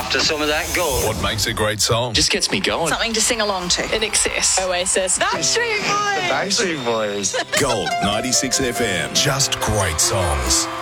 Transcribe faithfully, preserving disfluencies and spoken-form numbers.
to some of that gold. What makes a great song? Just gets me going. Something to sing along to. In Excess. Oasis. Backstreet Boys. Backstreet Boys. Gold ninety-six F M. Just great songs.